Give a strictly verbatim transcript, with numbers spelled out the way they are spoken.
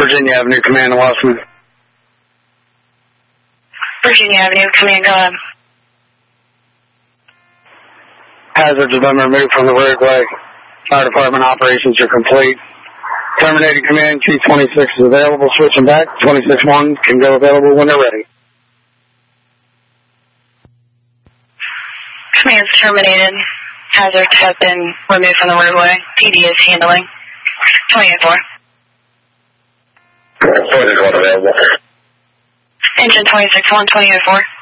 Virginia Avenue, Command to Westman. Virginia Avenue, Command, go ahead. Hazards have been removed from the roadway. Fire department operations are complete. Terminated command, Chief twenty-six is available. Switching back. twenty-six one can go available when they're ready. Command's terminated. Hazards have been removed from the roadway. P D is handling. twenty-eight four. twenty-six one available. Engine twenty-six one, twenty-eight four.